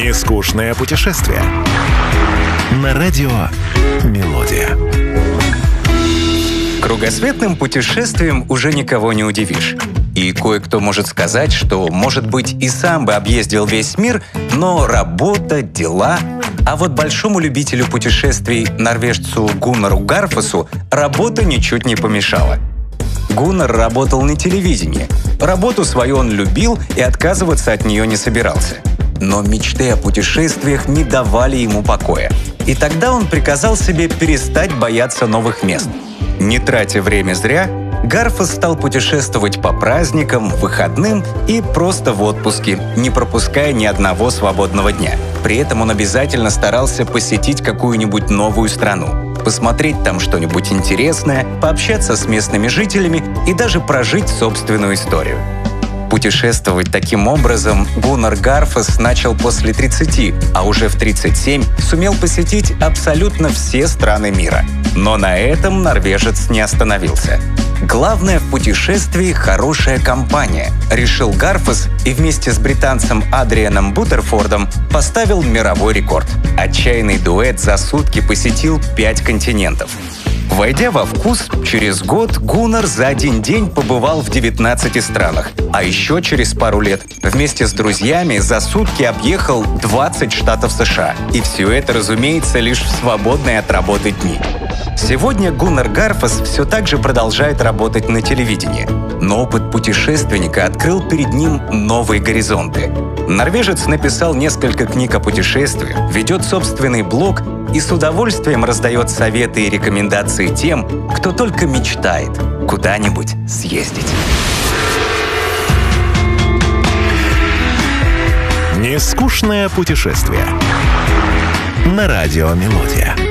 Нескучное путешествие. На радио «Мелодия». Кругосветным путешествием уже никого не удивишь. И кое-кто может сказать, что, может быть, и сам бы объездил весь мир, но работа, дела... А вот большому любителю путешествий, норвежцу Гуннару Гарфасу, работа ничуть не помешала. Гуннар работал на телевидении. Работу свою он любил и отказываться от нее не собирался. Но мечты о путешествиях не давали ему покоя. И тогда он приказал себе перестать бояться новых мест. Не тратя время зря, Гарфас стал путешествовать по праздникам, выходным и просто в отпуске, не пропуская ни одного свободного дня. При этом он обязательно старался посетить какую-нибудь новую страну, посмотреть там что-нибудь интересное, пообщаться с местными жителями и даже прожить собственную историю. Путешествовать таким образом Гуннар Гарфас начал после 30, а уже в 37 сумел посетить абсолютно все страны мира. Но на этом норвежец не остановился. Главное в путешествии — хорошая компания, решил Гарфас и вместе с британцем Адрианом Бутерфордом поставил мировой рекорд. Отчаянный дуэт за сутки посетил 5 континентов. Войдя во вкус, через год Гуннар за один день побывал в 19 странах, а еще через пару лет вместе с друзьями за сутки объехал 20 штатов США. И все это, разумеется, лишь в свободные от работы дни. Сегодня Гуннар Гарфас все так же продолжает работать на телевидении, но опыт путешественника открыл перед ним новые горизонты. Норвежец написал несколько книг о путешествиях, ведет собственный блог и с удовольствием раздает советы и рекомендации тем, кто только мечтает куда-нибудь съездить. Нескучное путешествие. На радио «Мелодия».